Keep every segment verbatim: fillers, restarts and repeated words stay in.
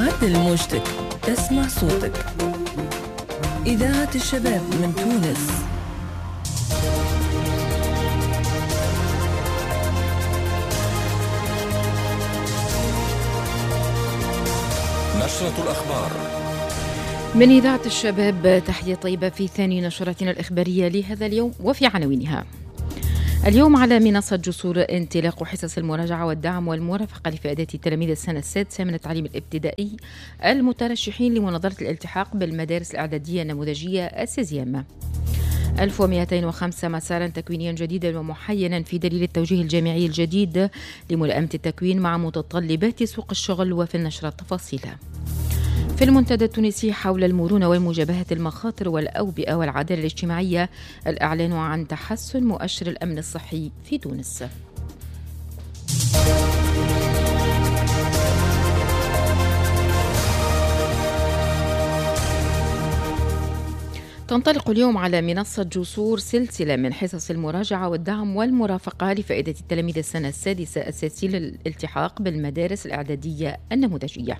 عدل موجتك، اسمع صوتك. إذاعة الشباب من تونس. نشرة الأخبار من إذاعة الشباب. تحية طيبة في ثاني نشرتنا الإخبارية لهذا اليوم وفي عناوينها. اليوم على منصة جسور انطلاق حصص المراجعة والدعم والمرافقة لفئات تلاميذ السنة السادسة من التعليم الابتدائي المترشحين لمناظرة الالتحاق بالمدارس الإعدادية النموذجية السيزيام. ألف ومئتين وخمسة مسارا تكوينيا جديدا ومحينا في دليل التوجيه الجامعي الجديد لملائمة التكوين مع متطلبات سوق الشغل. وفي النشرة التفاصيل. في المنتدى التونسي حول المرونة والمجابهة المخاطر والأوبئة والعدالة الاجتماعية، الإعلان عن تحسن مؤشر الأمن الصحي في تونس. تنطلق اليوم على منصة جسور سلسلة من حصص المراجعة والدعم والمرافقة لفائدة التلاميذ السنة السادسة الأساسية للالتحاق بالمدارس الإعدادية النموذجية.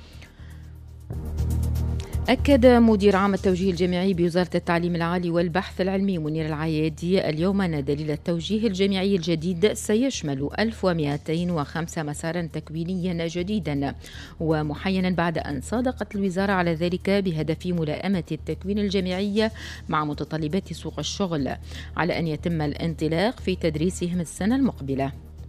أكد مدير عام التوجيه الجامعي بوزارة التعليم العالي والبحث العلمي منير العيادي اليوم أن دليل التوجيه الجامعي الجديد سيشمل ألف ومئتين وخمسة مسارا تكوينيا جديدا ومحينا بعد أن صادقت الوزارة على ذلك بهدف ملائمة التكوين الجامعي مع متطلبات سوق الشغل على أن يتم الانطلاق في تدريسهم السنة المقبلة.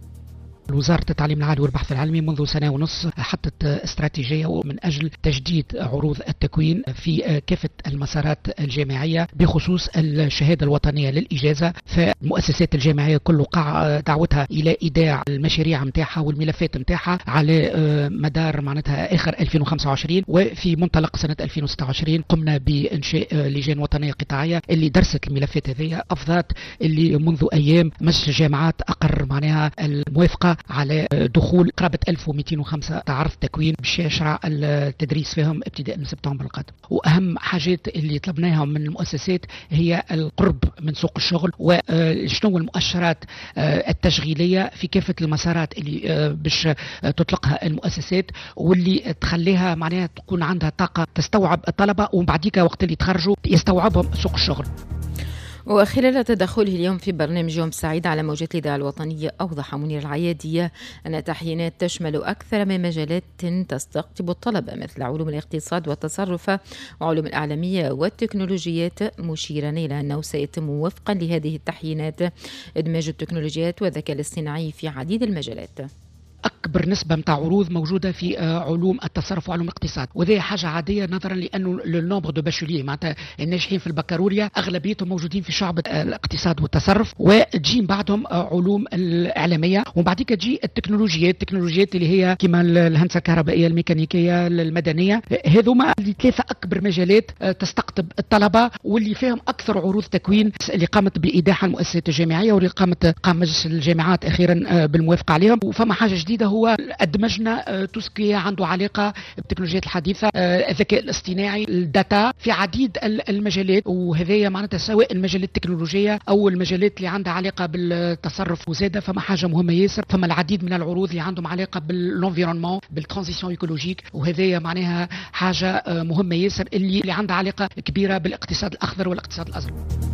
وزارة التعليم العالي والبحث العلمي منذ سنة ونص حطت استراتيجية من أجل تجديد عروض التكوين في كافة المسارات الجامعية بخصوص الشهادة الوطنية للإجازة. فالمؤسسات الجامعية كل وقع دعوتها إلى إيداع المشاريع متاعها والملفات متاعها على مدار معناتها آخر ألفين وخمسة وعشرين، وفي منطلق سنة ألفين وستة وعشرين قمنا بإنشاء لجان وطنية قطاعية اللي درست الملفات هذه أفضت اللي منذ أيام مجلس الجامعات أقر معناها الموافقة على دخول قرابة ألف ومئتين وخمسة عرض تكوين باش يشرع التدريس فيهم ابتداء من سبتمبر القادم. واهم حاجات اللي طلبناها من المؤسسات هي القرب من سوق الشغل وشنو المؤشرات التشغيليه في كافه المسارات اللي باش تطلقها المؤسسات واللي تخليها معناها تكون عندها طاقه تستوعب الطلبه ومن بعديك وقت اللي يتخرجوا يستوعبهم سوق الشغل. وخلال تدخله اليوم في برنامج يوم سعيد على موجة الإذاعة الوطنية، أوضح منير العيادي أن التحيينات تشمل أكثر من مجالات تستقطب الطلبة مثل علوم الاقتصاد والتصرف وعلوم الإعلامية والتكنولوجيات، مشيرا إلى أنه سيتم وفقا لهذه التحيينات إدماج التكنولوجيات والذكاء الاصطناعي في عديد المجالات. أكبر نسبة متاع عروض موجودة في علوم التصرف وعلوم الاقتصاد، وذي حاجة عادية نظرا لأنه النومبر دو باشوليي معناتها الناجحين في البكالوريا أغلبيتهم موجودين في شعبة الاقتصاد والتصرف، وتجي بعدهم علوم الإعلامية وبعديك تجي التكنولوجيات التكنولوجيات اللي هي كما الهندسة الكهربائية الميكانيكية المدنية. هذوما ثلاثة أكبر مجالات تستقطب الطلبة واللي فيهم أكثر عروض تكوين اللي قامت بإيداعها المؤسسات الجامعية واللي قامت قام مجلس الجامعات أخيرا بالموافقة عليهم. وفما حاجة جديدة هو أدمجنا تسكي عنده علاقة بالتكنولوجيات الحديثة، الذكاء الاصطناعي، الداتا في عديد المجالات، وهذه معناتها سواء المجالات التكنولوجية أو المجالات اللي عندها علاقة بالتصرف وزادة. فما حاجة مهمة ياسر، فما العديد من العروض اللي عندهم علاقة بالانفيرونمون بالترانزيسيون ايكولوجيك، وهذه معناها حاجة مهمة ياسر اللي, اللي عندها علاقة كبيرة بالاقتصاد الأخضر والاقتصاد الأزرق.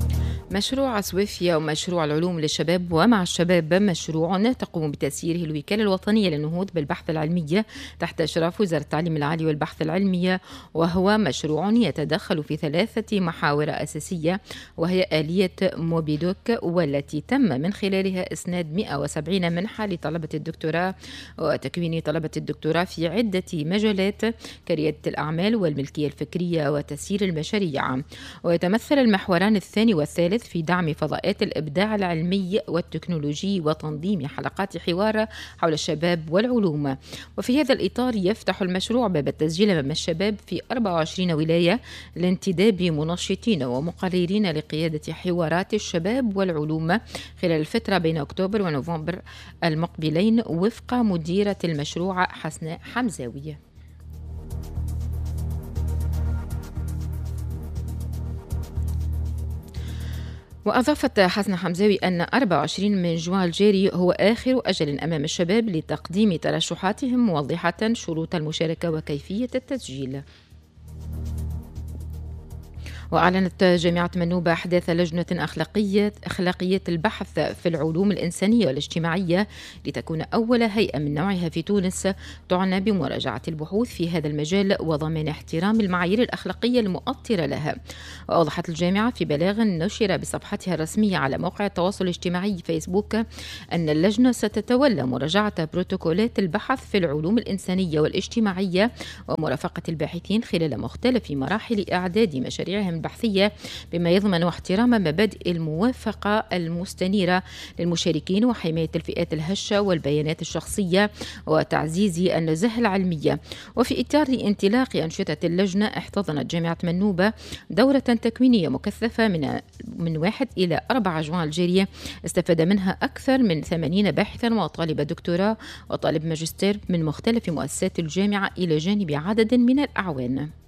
مشروع سويفيا ومشروع العلوم للشباب ومع الشباب مشروع تقوم بتسييره الوكالة الوطنية للنهوض بالبحث العلمي تحت إشراف وزارة التعليم العالي والبحث العلمي، وهو مشروع يتدخل في ثلاثة محاور أساسية، وهي آلية موبيدوك والتي تم من خلالها إسناد مئة وسبعين منحة لطلبة الدكتوراه وتكوين طلبة الدكتوراه في عدة مجالات كريادة الأعمال والملكية الفكرية وتسيير المشاريع. ويتمثل المحوران الثاني والثالث في دعم فضاءات الإبداع العلمي والتكنولوجي وتنظيم حلقات حوار حول الشباب والعلوم. وفي هذا الإطار يفتح المشروع باب التسجيل أمام الشباب في أربع وعشرين ولاية لانتداب منشطين ومقررين لقيادة حوارات الشباب والعلوم خلال الفترة بين أكتوبر ونوفمبر المقبلين وفق مديرة المشروع حسناء حمزاوي. وأضافت حسنة حمزاوي أن أربعة وعشرين من جوان الجاري هو آخر أجل أمام الشباب لتقديم ترشحاتهم، موضحة شروط المشاركة وكيفية التسجيل. وأعلنت جامعة منوبة أحداث لجنة أخلاقية أخلاقية البحث في العلوم الإنسانية والاجتماعية لتكون أول هيئة من نوعها في تونس تعنى بمراجعة البحوث في هذا المجال وضمان احترام المعايير الأخلاقية المؤطرة لها. وأوضحت الجامعة في بلاغ نشر بصفحتها الرسمية على موقع التواصل الاجتماعي فيسبوك أن اللجنة ستتولى مراجعة بروتوكولات البحث في العلوم الإنسانية والاجتماعية ومرافقة الباحثين خلال مختلف مراحل إعداد مشاريعهم البحثية، بما يضمن احترام مبادئ الموافقة المستنيرة للمشاركين وحماية الفئات الهشة والبيانات الشخصية وتعزيز النزاهة العلمية. وفي إطار انطلاق أنشطة اللجنة، احتضنت جامعة منوبة دورة تكوينية مكثفة من من واحد إلى أربعة جوان الجارية استفاد منها أكثر من ثمانين باحثا وطالب دكتوراه وطالب ماجستير من مختلف مؤسسات الجامعة إلى جانب عدد من الأعوان.